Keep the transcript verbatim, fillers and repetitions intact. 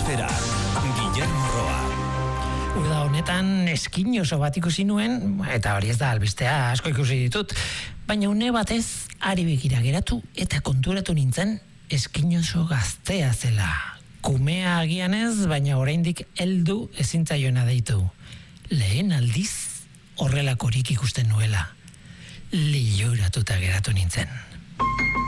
batera, Guillermo Roa. Uda honetan eskin oso bat ikusi nuen, eta hori ez da albistea, asko ikusi ditut, baina une batez ari begira geratu eta konturatu nintzen eskin oso gaztea zela. Kumea agian ez, baina oraindik heldu ezintzaiona deitu. Lehen aldiz horrelakorik ikusten nuela. Liluratuta geratu nintzen.